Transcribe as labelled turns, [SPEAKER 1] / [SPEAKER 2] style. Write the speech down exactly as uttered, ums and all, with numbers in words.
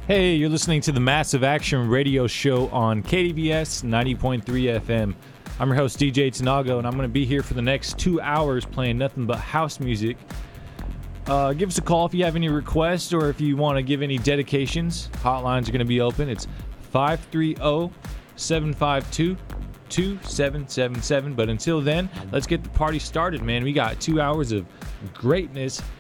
[SPEAKER 1] Hey, you're listening to the Massive Action Radio Show on K D V S ninety point three F M. I'm your host, D J Tanago, and I'm going to be here for the next two hours playing nothing but house music. Uh, give us a call if you have any requests or if you want to give any dedications. Hotlines are going to be open. It's five three zero, seven five two, two seven seven seven. But until then, let's get the party started, man. We got two hours of greatness